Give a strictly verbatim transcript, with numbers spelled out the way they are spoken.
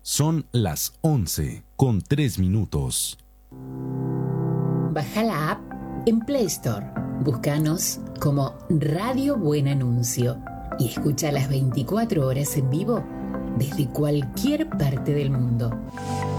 Son las once con tres minutos. Baja la app en Play Store. Búscanos como Radio Buen Anuncio y escucha las veinticuatro horas en vivo desde cualquier parte del mundo.